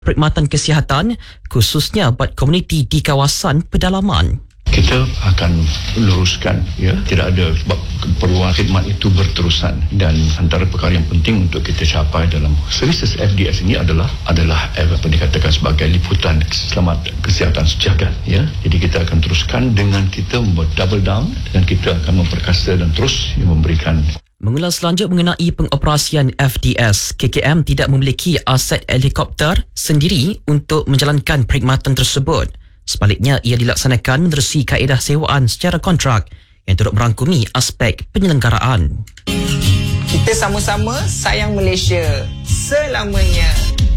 perkhidmatan kesihatan khususnya buat komuniti di kawasan pedalaman. Kita akan luruskan, ya, tidak ada sebab keperluan khidmat itu berterusan, dan antara perkara yang penting untuk kita capai dalam services FDS ini adalah apa dikatakan sebagai liputan selamat kesihatan sejagat, ya. Jadi kita akan teruskan dengan kita double down, dan kita akan memperkasa dan terus memberikan. Mengulas lanjut mengenai pengoperasian FDS, KKM tidak memiliki aset helikopter sendiri untuk menjalankan perkhidmatan tersebut. Sebaliknya, ia dilaksanakan menerusi kaedah sewaan secara kontrak yang turut merangkumi aspek penyelenggaraan. Kita sama-sama sayang Malaysia selamanya.